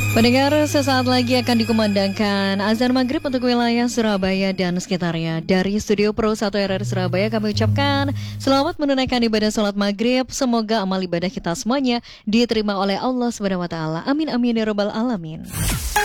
Pendengar, sesaat lagi akan dikumandangkan azan maghrib untuk wilayah Surabaya dan sekitarnya. Dari Studio Pro 1 RRI Surabaya kami ucapkan selamat menunaikan ibadah sholat maghrib. Semoga amal ibadah kita semuanya diterima oleh Allah SWT. Amin amin ya rabbal alamin.